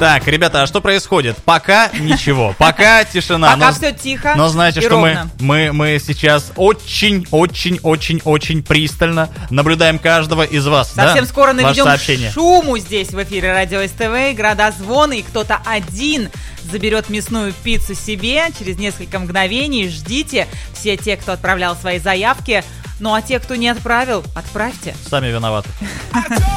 Так, ребята, а что происходит? Пока ничего, пока тишина. Пока все тихо. Но знаете, и что ровно. мы сейчас очень пристально наблюдаем каждого из вас. Совсем скоро Ваше наведем сообщение. шуму здесь в эфире Радио СТВ. Игра «Дозвон», и кто-то один заберет мясную пиццу себе через несколько мгновений. Ждите все те, кто отправлял свои заявки. Ну а те, кто не отправил, отправьте. Сами виноваты.